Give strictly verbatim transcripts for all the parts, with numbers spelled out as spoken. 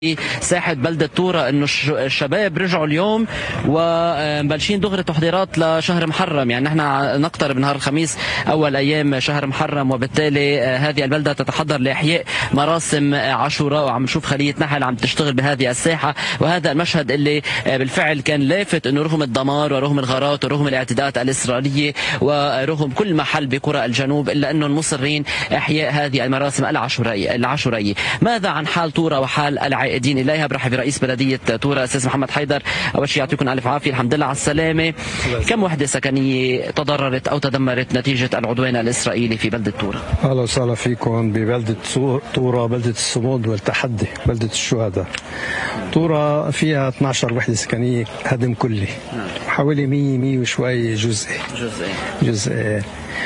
ساحة بلدة طورة انه الشباب رجعوا اليوم ومبلشين دغري تحضيرات لشهر محرم. يعني نحن نقترب نهار الخميس اول ايام شهر محرم، وبالتالي هذه البلدة تتحضر لاحياء مراسم عاشوراء، وعم نشوف خلية نحل عم تشتغل بهذه الساحة. وهذا المشهد اللي بالفعل كان لافت انه رغم الدمار ورغم الغارات ورغم الاعتداءات الاسرائيلية ورغم كل محل بقرى الجنوب الا انهم مصرين احياء هذه المراسم العاشورائية العاشورائية. ماذا عن حال طورة وحال العائلة الدين إليها؟ برحب برئيس بلدية طورة أستاذ محمد حيدر. أول شيء يعطيكم ألف عافية، الحمد لله على السلامة. كم وحدة سكنية تضررت أو تدمرت نتيجة العدوان الإسرائيلي في بلدة طورة؟ أهلا وسهلا فيكم ببلدة طورة، بلدة الصمود والتحدي، بلدة الشهداء. طورة فيها اثني عشر وحدة سكنية هدم كلي، حوالي مية مية وشوي جزء جزء جزء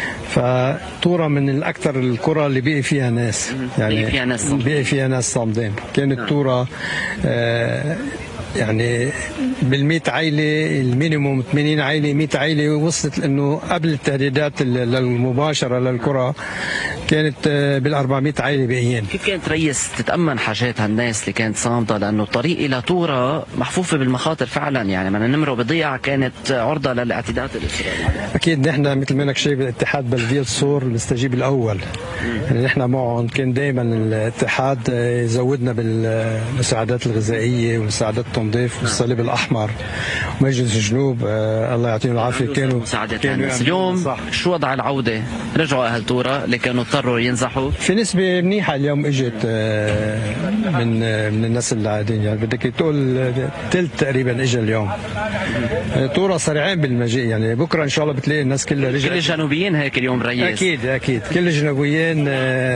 فطورة من الأكثر القرى اللي بقي فيها ناس، يعني بقي فيها ناس بقي فيها ناس صامدين. كانت طورة آه يعني بالمئة عائلة، المينيموم ثمانين عائلة، مئة عائلة، وصلت لأنه قبل التهديدات المباشرة للقرى كانت بالأربعمئة عائلة باقيين. كيف كانت ريس تتأمن حاجات هالناس اللي كانت صامدة؟ لأنه الطريق إلى طورة محفوفة بالمخاطر فعلا، يعني من النمرة بضيعة كانت عرضة للاعتداءات الإسرائيلية. أكيد نحن مثل ما انك شايف الاتحاد بلدية صور المستجيب الأول، يعني نحن معهم كان دائما الاتحاد يزودنا بالمساعدات الغذائية ومساعدات التنظيف والصليب الأحمر ومجلس الجنوب آه الله يعطيهم العافية. كانوا كانوا اليوم صح. شو وضع العودة؟ رجعوا أهل طورة اللي كانوا اضطروا ينزحوا؟ في نسبة منيحة اليوم اجت آه من آه من الناس اللي قاعدين، يعني بدك تقول ثلث تقريبا اجى اليوم. آه طورة سريعين بالمجيء، يعني بكره ان شاء الله بتلاقي الناس كلها رجعت. كل الجنوبيين هيك اليوم ريس؟ اكيد اكيد كل الجنوبيين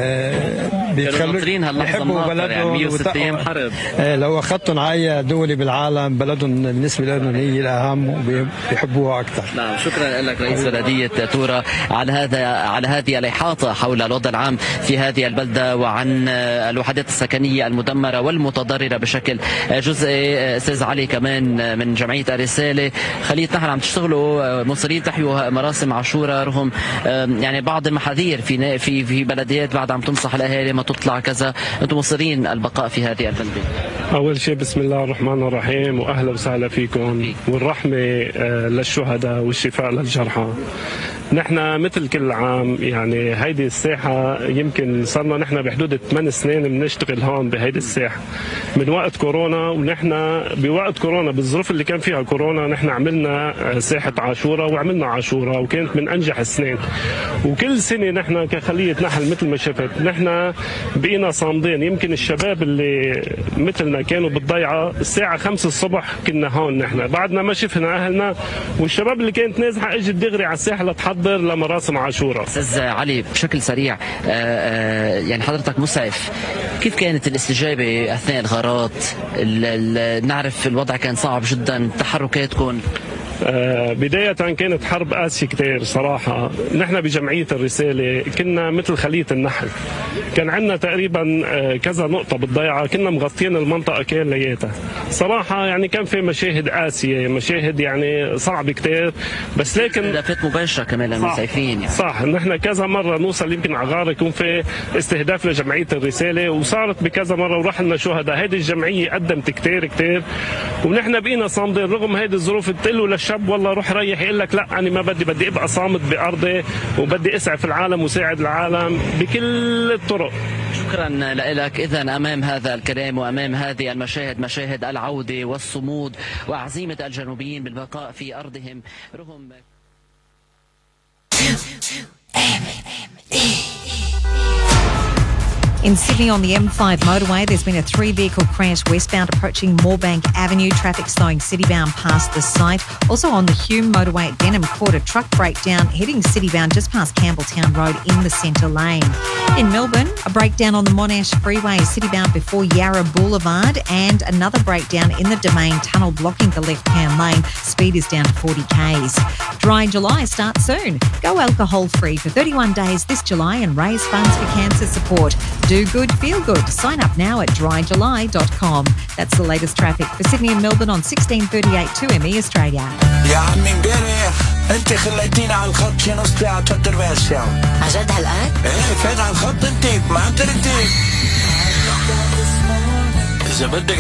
آه بيتخلوا يحبوا بلدهم، يعني مية وستة ايام حرب. آه لو اخذتهم على دولة بالعالم بلدهم بالنسبة لهم هي الأهم وبيحبوها أكثر. نعم، شكرا لك رئيس بلدية طورة على هذا على هذه الإحاطة حول الوضع العام في هذه البلدة وعن الوحدات السكنية المدمرة والمتضررة بشكل جزئي. أستاذ علي كمان من جمعية الرسالة، خلية نحل عم تشتغلوا مصرين تحيوا مراسم عاشوراء رغم يعني بعض المحاذير في في في بلديات بعد عم تنصح الأهالي ما تطلع كذا، أنتم مصرين البقاء في هذه البلدة. أول شيء بسم الله الرحمن الرحيم، وأهلا وسهلا فيكم، والرحمة للشهداء والشفاء للجرحى. نحن مثل كل عام يعني هيدي الساحة يمكن صرنا نحن بحدود ثمان سنين بنشتغل هون بهيدي الساحة من وقت كورونا، ونحن بوقت كورونا بالظروف اللي كان فيها كورونا نحن عملنا ساحة عاشوراء وعملنا عاشوراء، وكانت من أنجح السنين. وكل سنة نحن كخلية نحل مثل ما شفت نحن بقينا صامدين. يمكن الشباب اللي مثلنا كانوا بالضيعة الساعة خمسة الصبح كنا هون نحن بعدنا ما شفنا أهلنا، والشباب اللي كانت نازحة اجت دغري على الساحة لتحضر لمراسم عاشوراء. استاذ علي بشكل سريع، آآ آآ يعني حضرتك مسعف، كيف كانت الاستجابة أثناء الغارات؟ نعرف الوضع كان صعب جدا، تحركاتكم؟ آه بداية كانت حرب قاسية كتير صراحة. نحن بجمعية الرسالة كنا مثل خلية النحل، كان عندنا تقريبا آه كذا نقطة بالضيعة، كنا مغطين المنطقة كلياتها صراحة. يعني كان في مشاهد قاسية، مشاهد يعني صعب كتير، بس لكن استهدافات مباشرة كمان للمسعفين. يعني صح، نحن كذا مرة نوصل يمكن على غار يكون في استهداف لجمعية الرسالة، وصارت بكذا مرة وراح لنا شهداء. هيدي الجمعية قدمت كتير كتير، ونحن بقينا صامدين رغم هيدي الظروف. تقول شاب والله روح ريح، يقول لك لا انا ما بدي بدي ابقى صامد بارضي وبدي اسعف العالم وساعد العالم بكل الطرق. شكرا لك. اذا امام هذا الكلام وامام هذه المشاهد، مشاهد العوده والصمود وعزيمه الجنوبيين بالبقاء في ارضهم رغم In Sydney on the M five motorway, there's been a three-vehicle crash westbound approaching Moorebank Avenue. Traffic slowing citybound past the site. Also on the Hume motorway at Denham Court, a truck breakdown heading citybound just past Campbelltown Road in the centre lane. In Melbourne, a breakdown on the Monash Freeway citybound before Yarra Boulevard, and another breakdown in the Domain Tunnel blocking the left-hand lane. Speed is down to forty kays. Dry July starts soon. Go alcohol-free for thirty-one days this July and raise funds for cancer support. Do good, feel good. Sign up now at dry july dot com. That's the latest traffic for Sydney and Melbourne on sixteen thirty-eight two M E Australia. يا عمي امبارح انت خليتيني على الخط شي نص ساعة ثلاث ارباع ساعة. عن جد هالقد؟ ايه فات على الخط انت ما عم تردي. اذا بدك